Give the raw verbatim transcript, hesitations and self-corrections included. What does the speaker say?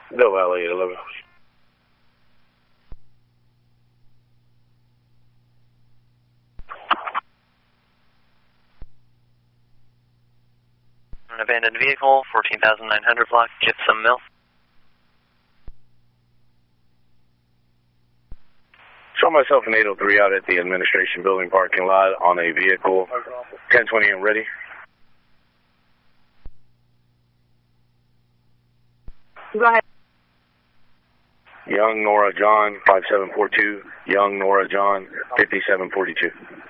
Del Valle eight eleven. An abandoned vehicle, fourteen thousand nine hundred block, Gypsum Mill. Saw myself in eight oh three out at the administration building parking lot on a vehicle. ten twenty and ready. Go ahead. Young Nora John, five seven four two. Young Nora John, fifty-seven forty-two.